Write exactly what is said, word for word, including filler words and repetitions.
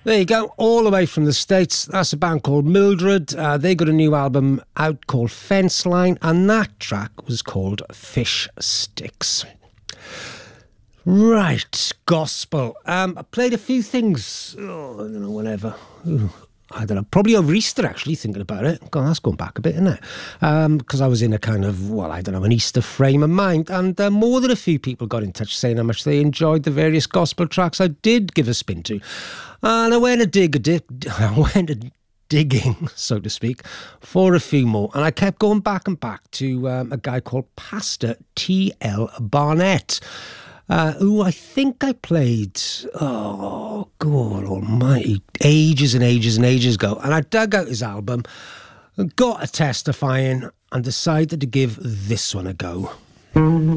There you go, all the way from the States. That's a band called Mildred. Uh, they got a new album out called Fence Line, and that track was called Fish Sticks. Right, gospel. Um, I played a few things, oh, I don't know, whenever. Ooh, I don't know, probably over Easter, actually, thinking about it. God, that's going back a bit, isn't it? Because um, I was in a kind of, well, I don't know, an Easter frame of mind. And uh, more than a few people got in touch saying how much they enjoyed the various gospel tracks I did give a spin to. And I went a dig, a dig, I went a digging, so to speak, for a few more. And I kept going back and back to um, a guy called Pastor T L Barnett. Uh, who I think I played, oh, God almighty, ages and ages and ages ago. And I dug out his album, got a testifying, and decided to give this one a go.